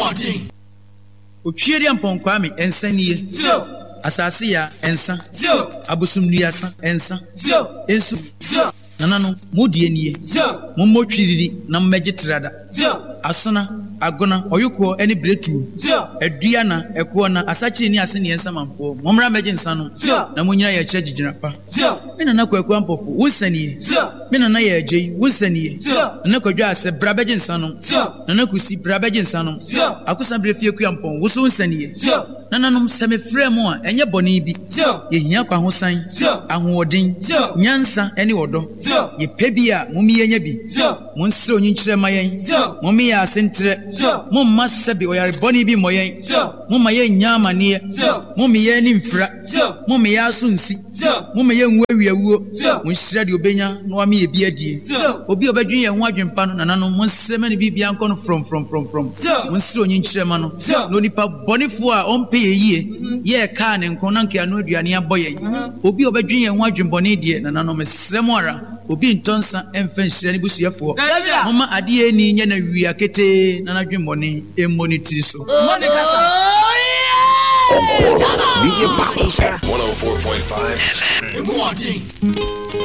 Otwere amponkwame ensanie. Asase ya ensa. Abosumnuasa ensa. Ensu. Nanano modie nie. Mommotwiriri na mmegyetrada. Asona agona oyuko eni bretu. Edua na eko na asachi ni ase ne ensa mampo. Momra megye nsa no. Na munyina ye kire gigina pa. Mena na kwaku ampofo wosanie. Mena na ye agye wosanie. Na kwadwa ase bra begye nsa no. Na kusi bra begye nsa no. Akusa bre fie ku ampon woso wosanie. Nananom seme fremu a enye boni bi. Ye hia kwa hosan. Ahoodin. Nyansa eni odo. Ye pebia mumi yenye bi. Monsire onyinkire mayen. Mumi ya asentre. Mumma sebi oyare boni bi moyen. Mumma ye nyama nie. Mumi ye ni mfra. Mumi ya asunsi. Mumi ye nwewiawuo. Monhyira de obenya no ami ye bi adie. Obi obedwen ye ho adwempa no nananom monseme ne bibia nko no from. Monsire onyinkire ma no. No nipa bonifo a ompe ye ye ka ne nko na nkia no aduane aboye. Obi obedwen ye ho adwembone de nananom mesremo ara. Obi ntonsa emfa nhyira ne busuafo. Mama ade eni nya na wia kete na nadwembone emonitiri so. Encore, 104.5 FM.